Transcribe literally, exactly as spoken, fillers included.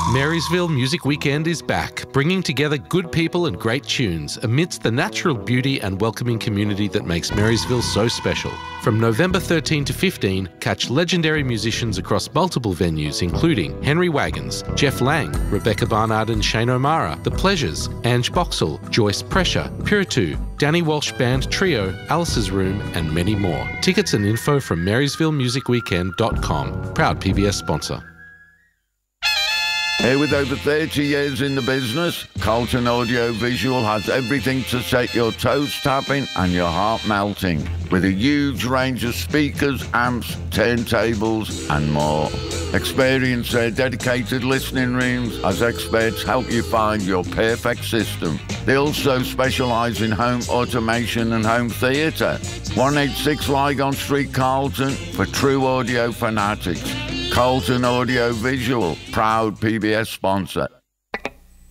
Marysville Music Weekend is back, bringing together good people and great tunes amidst the natural beauty and welcoming community that makes Marysville so special. From November thirteenth to fifteenth, catch legendary musicians across multiple venues including Henry Wagons, Jeff Lang, Rebecca Barnard and Shane O'Mara, The Pleasures, Ange Boxall, Joyce Pressure, Piritu, Danny Walsh Band Trio, Alice's Room and many more. Tickets and info from marysville music weekend dot com. Proud P B S sponsor. Here with over thirty years in the business, Carlton Audio Visual has everything to set your toes tapping and your heart melting, with a huge range of speakers, amps, turntables and more. Experience their dedicated listening rooms as experts help you find your perfect system. They also specialise in home automation and home theatre. one eighty-six Lygon Street, Carlton, for true audio fanatics. Carlton Audio Visual, proud P B S sponsor.